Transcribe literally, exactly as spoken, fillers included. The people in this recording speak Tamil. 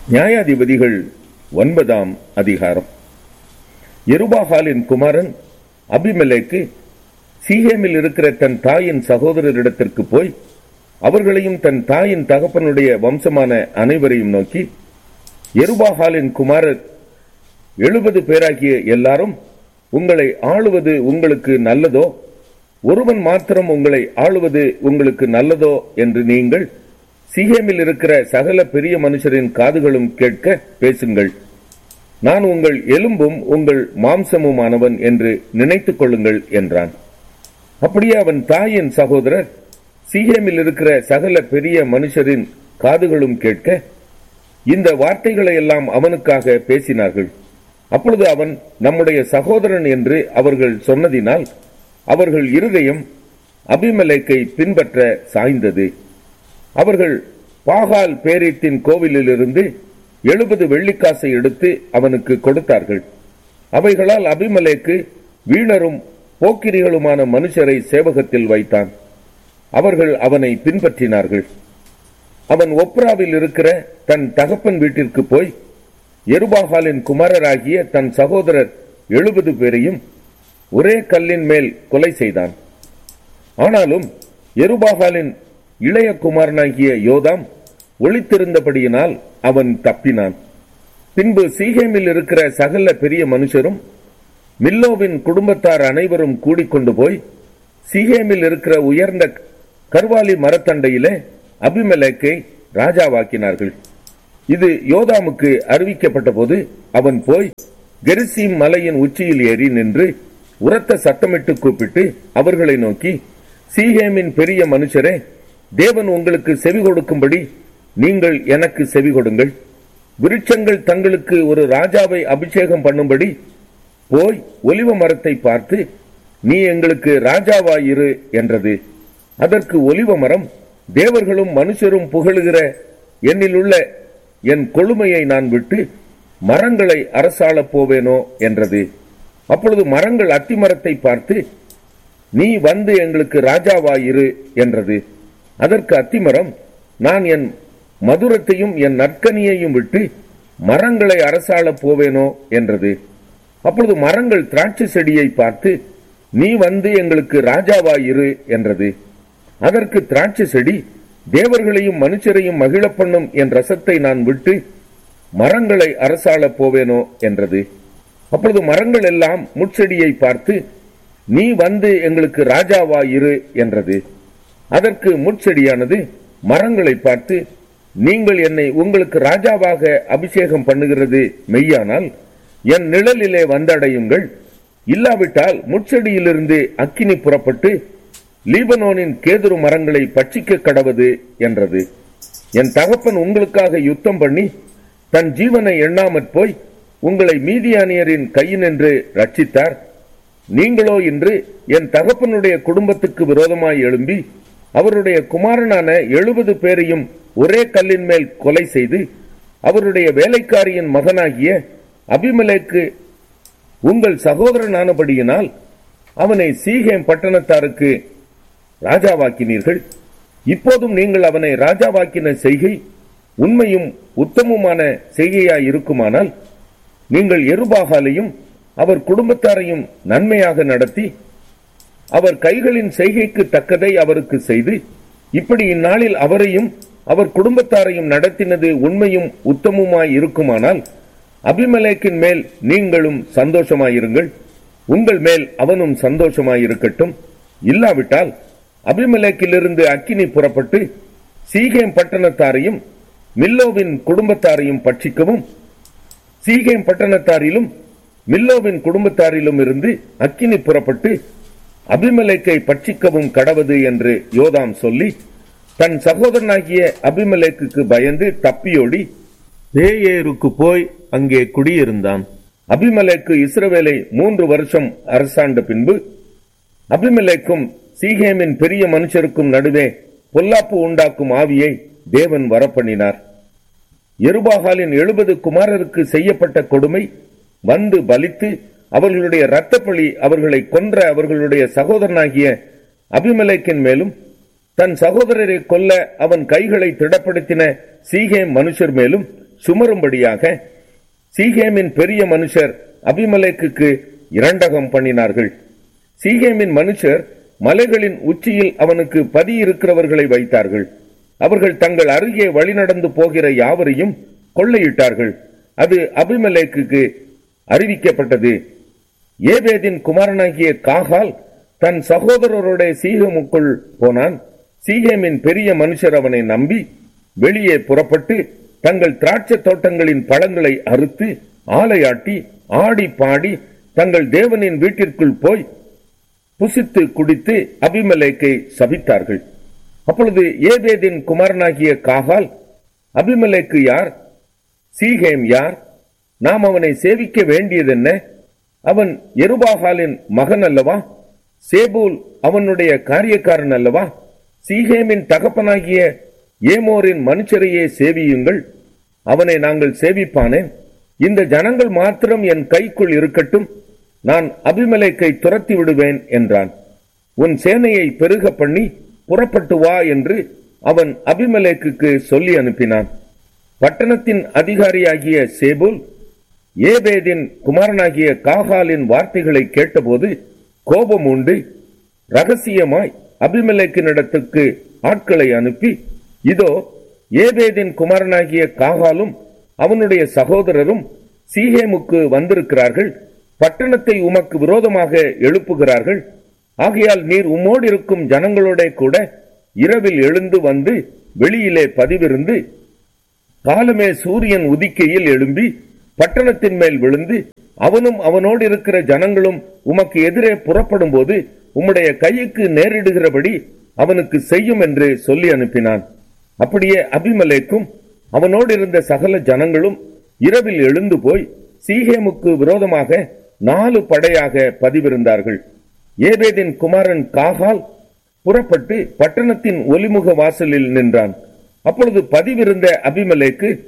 நியாயாதிபதிகள் ஒன்பதாம் அதிகாரம். யெருபாகாலின் குமாரன் அபிமெலேக்கு சீகேமில் இருக்கிற தன் தாயின் சகோதரரிடத்திற்கு போய் அவர்களையும் தன் தாயின் தகப்பனுடைய வம்சமான அனைவரையும் நோக்கி, யெருபாகாலின் குமாரர் எழுபது பேராகிய எல்லாரும் உங்களை ஆளுவது உங்களுக்கு நல்லதோ, ஒருவன் மாத்திரம் உங்களை ஆளுவது உங்களுக்கு நல்லதோ என்று நீங்கள் சீகேமில் இருக்கிற சகல பெரிய மனுஷரின் காதுகளும் கேட்க பேசுங்கள். நான் உங்கள் எலும்பும் உங்கள் மாம்சமுமானவன் என்று நினைத்துக் கொள்ளுங்கள் என்றான். அப்படியே அவன் தாயின் சகோதரர் சீகேமில் இருக்கிற சகல பெரிய மனுஷரின் காதுகளும் கேட்க இந்த வார்த்தைகளை எல்லாம் அவனுக்காக பேசினார்கள். அப்பொழுது அவன் நம்முடைய சகோதரன் என்று அவர்கள் சொன்னதினால் அவர்கள் இருதயம் அபிமெலேக்கை பின்பற்ற சாய்ந்தது. அவர்கள் பாகால் பேரீத்தின் கோவிலிலிருந்து எழுபது வெள்ளிக்காசை எடுத்து அவனுக்கு கொடுத்தார்கள். அவைகளால் அபிமெலேக்கு வீணரும் போக்கிரிகளுமான மனுஷரை சேவகத்தில் வைத்தான். அவர்கள் அவனை பின்பற்றினார்கள். அவன் ஒப்ராவில் இருக்கிற தன் தகப்பன் வீட்டிற்கு போய் யெருபாகாலின் குமாரராகிய தன் சகோதரர் எழுபது பேரையும் ஒரே கல்லின் மேல் கொலை செய்தான். ஆனாலும் யெருபாகாலின் இளைய குமாரனாகிய யோதாம் ஒளித்திருந்தபடியினால் அவன் தப்பினான். பின்பு சீகேமில் இருக்கிற சகல பெரிய மனுஷரும் மில்லோவின் குடும்பத்தார் அனைவரும் கூடிக்கொண்டு போய் சீகேமில் இருக்கிற உயர்ந்த கர்வாலி மரத்தண்டையிலே அபிமெலேக்கை ராஜாவாக்கினார்கள். இது யோதாமுக்கு அறிவிக்கப்பட்ட போது அவன் போய் கெரிசீம் மலையின் உச்சியில் ஏறி நின்று உரத்த சத்தமிட்டு கூப்பிட்டு அவர்களை நோக்கி, சீகேமின் பெரிய மனுஷரே, தேவன் உங்களுக்கு செவி கொடுக்கும்படி நீங்கள் எனக்கு செவி கொடுங்கள். விருட்சங்கள் தங்களுக்கு ஒரு ராஜாவை அபிஷேகம் பண்ணும்படி போய் ஒலிவ மரத்தை பார்த்து, நீ எங்களுக்கு ராஜாவாயிரு என்றது. அதற்கு ஒலிவ மரம், தேவர்களும் மனுஷரும் புகழுகிற என்னிலுள்ள என் கொழுமையை நான் விட்டு மரங்களை அரசாளப் போவேனோ என்றது. அப்பொழுது மரங்கள் அத்திமரத்தை பார்த்து, நீ வந்து எங்களுக்கு ராஜாவாயிரு என்றது. அதற்கு அத்திமரம், நான் என் மதுரத்தையும் என் நற்கனியையும் விட்டு மரங்களை அரசாளப் போவேனோ என்றது. அப்பொழுது மரங்கள் திராட்சை செடியை பார்த்து, நீ வந்து எங்களுக்கு ராஜாவாயிரு என்றது. அதற்கு திராட்சை செடி, தேவர்களையும் மனுஷரையும் மகிழ பண்ணும் என் ரசத்தை நான் விட்டு மரங்களை அரசாளப் போவேனோ என்றது. அப்பொழுது மரங்கள் எல்லாம் முட்செடியை பார்த்து, நீ வந்து எங்களுக்கு ராஜாவாயிரு என்றது. அதற்கு முட்செடியானது மரங்களை பார்த்து, நீங்கள் என்னை உங்களுக்கு ராஜாவாக அபிஷேகம் பண்ணுகிறது மெய்யானால் என் நிழலிலே வந்தடையுங்கள், இல்லாவிட்டால் முட்செடியிலிருந்து அக்கினி புறப்பட்டு லீபனோனின் கேதுரு மரங்களை பட்சிக்க கடவது என்றது. என் தகப்பன் உங்களுக்காக யுத்தம் பண்ணி தன் ஜீவனை எண்ணாமற் போய் உங்களை மீதியானியரின் கையினின்று ரட்சித்தார். நீங்களோ இன்று என் தகப்பனுடைய குடும்பத்துக்கு விரோதமாய் எழும்பி அவருடைய குமாரனான எழுபது பேரையும் ஒரே கல்லின் மேல் கொலை செய்து அவருடைய வேலைக்காரியின் மகனாகிய அபிமெலேக்கு உங்கள் சகோதரனானபடியினால் அவனை சீகேம் பட்டணத்தாருக்கு ராஜாவாக்கினீர்கள். இப்போதும் நீங்கள் அவனை ராஜாவாக்கின செய்கை உண்மையும் உத்தமுமான செய்கையாய் இருக்குமானால் நீங்கள் யெருபாகாலையும் அவர் குடும்பத்தாரையும் நன்மையாக நடத்தி அவர் கைகளின் செய்கைக்கு தக்கதை அவருக்கு செய்து இப்படி இந்நாளில் அவரையும் அவர் குடும்பத்தாரையும் நடத்தினது உண்மையும் உத்தமுமாய் இருக்குமானால் அபிமெலேக்கின் மேல் நீங்களும் சந்தோஷமாயிருங்கள், உங்கள் மேல் அவனும் சந்தோஷமாயிருக்கட்டும். இல்லாவிட்டால் அபிமெலேக்கிலிருந்து அக்கினி புறப்பட்டு சீகேம் பட்டணத்தாரையும் மில்லோவின் குடும்பத்தாரையும் பட்சிக்கவும் சீகேம் பட்டணத்தாரிலும் மில்லோவின் குடும்பத்தாரிலும் இருந்து அக்கினி புறப்பட்டு அபிமெலேக்கை பட்சிக்கவும் கடவது என்று யோதாம் சொல்லி தன் சகோதரனாகிய அபிமெலேக்குக்கு பயந்து தப்பியோடி பேயேருக்கு போய் அங்கே குடியிருந்தான். அபிமெலேக்கு இஸ்ரவேலை மூன்று வருஷம் அரசாண்ட பின்பு அபிமெலேக்கும் சீகேமின் பெரிய மனுஷருக்கும் நடுவே பொல்லாப்பு உண்டாக்கும் ஆவியை தேவன் வரப்பண்ணினார். யெருபாகாலின் எழுபது குமாரருக்கு செய்யப்பட்ட கொடுமை வந்து பலித்து அவர்களுடைய இரத்தப்பழி அவர்களை கொன்ற அவர்களுடைய சகோதரனாகிய அபிமெலேக்கின் மேலும் தன் சகோதரரை கொல்ல அவன் கைகளை திடப்படுத்தின சீகேம் மனுஷர் மேலும் சுமரும்படியாக சீகேமின் பெரிய மனுஷர் அபிமெலேக்குக்கு இரண்டகம் பண்ணினார்கள். சீகேமின் மனுஷர் மலைகளின் உச்சியில் அவனுக்கு பதி இருக்கிறவர்களை வைத்தார்கள். அவர்கள் தங்கள் அருகே வழிநடந்து போகிற யாவரையும் கொள்ளையிட்டார்கள். அது அபிமெலேக்குக்கு அறிவிக்கப்பட்டது. ஏபேதின் குமாரனாகிய காகால் தன் சகோதரருடைய சீகேமுக்குள் போனான். சீகேமின் பெரிய மனுஷர் அவனை நம்பி வெளியே புறப்பட்டு தங்கள் திராட்சை தோட்டங்களின் பழங்களை அறுத்து ஆலையாட்டி ஆடி பாடி தங்கள் தேவனின் வீட்டிற்குள் போய் புசித்து குடித்து அபிமெலேக்கை சபித்தார்கள். அப்பொழுது ஏபேதின் குமாரனாகிய காகால், அபிமெலேக்கு யார்? சீகேம் யார்? நாம் அவனை சேவிக்க வேண்டியதென்ன? அவன் யெருபாகாலின் மகன் அல்லவா? சேபூல் அவனுடைய காரியக்காரன் அல்லவா? சீகேமின் தகப்பனாகிய ஏமோரின் மனுஷரையே சேவியுங்கள். அவனை நாங்கள் சேவிப்பானேன். இந்த ஜனங்கள் மாத்திரம் என் கைக்குள் இருக்கட்டும், நான் அபிமெலேக்கை துரத்தி விடுவேன் என்றான். உன் சேனையை பெருக பண்ணி புறப்பட்டு வா என்று அவன் அபிமெலேக்குக்கு சொல்லி அனுப்பினான். பட்டணத்தின் அதிகாரியாகிய சேபூல் ஏபேதின் குமாரனாகிய காகாலின் வார்த்தைகளை கேட்டபோது கோபம் உண்டு ரகசியமாய் அபிமெலேக்கினிடத்துக்கு ஆட்களை அனுப்பி, இதோ ஏபேதின் குமாரனாகிய காகாலும் அவனுடைய சகோதரரும் சீகேமுக்கு வந்திருக்கிறார்கள். பட்டணத்தை உமக்கு விரோதமாக எழுப்புகிறார்கள். ஆகையால் நீர் உம்மோடு இருக்கும் ஜனங்களோட கூட இரவில் எழுந்து வந்து வெளியிலே பதிவிருந்து காலமே சூரியன் உதிக்கையில் எழும்பி பட்டணத்தின் மேல் விழுந்து அவனும் அவனோடு இருக்கிற ஜனங்களும் உமக்கு எதிரே புறப்படும் போது உம்முடைய கைக்கு நேரிடுகிறபடி அவனுக்கு செய்யும் என்று சொல்லி அனுப்பினான். அப்படியே அபிமெலேக்கும் அவனோடு இருந்த சகல ஜனங்களும் இரவில் எழுந்து போய் சீகேமுக்கு விரோதமாக நாலு படையாக பதிவிருந்தார்கள். ஏபேதின் குமாரன் காகால் புறப்பட்டு பட்டணத்தின் ஒலிமுக வாசலில் நின்றான். அப்பொழுது பதிவிருந்த அபிமெலேக்கு